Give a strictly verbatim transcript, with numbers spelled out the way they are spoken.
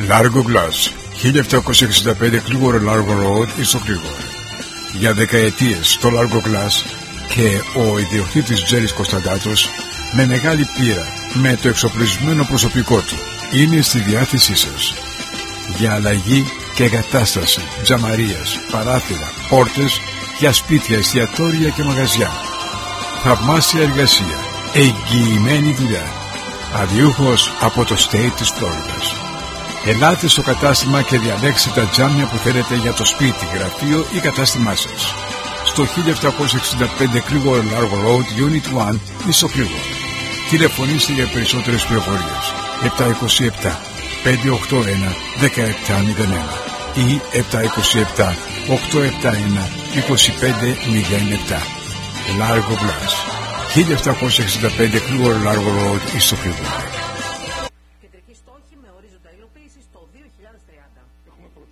Largo Glass, χίλια επτακόσια εξήντα πέντε Clearwater Largo Road, στο Clearwater. Για δεκαετίες το Largo Glass και ο ιδιοκτήτης Τζέρις Κωνσταντάτος, με μεγάλη πείρα, με το εξοπλισμένο προσωπικό του, είναι στη διάθεσή σας. Για αλλαγή και εγκατάσταση τζαμαρίας, παράθυρα, πόρτες για σπίτια, εστιατόρια και μαγαζιά. Θαυμάσια εργασία, εγγυημένη δουλειά. Αδιούχος από το state της Φλόριδας. Ελάτε στο κατάστημα και διαλέξτε τα τζάμια που θέλετε για το σπίτι, γραφείο ή κατάστημά σας. Στο χίλια επτακόσια εξήντα πέντε Clearwater Largo Road, Unit ένα, στο Clearwater. Τηλεφωνήστε για περισσότερες πληροφορίες επτά δύο επτά πέντε οκτώ ένα ένα επτά μηδέν ένα ή επτά δύο επτά οκτώ επτά ένα δύο πέντε μηδέν επτά. Largo Glass, χίλια επτακόσια εξήντα πέντε Clearwater Largo Road, στο Clearwater.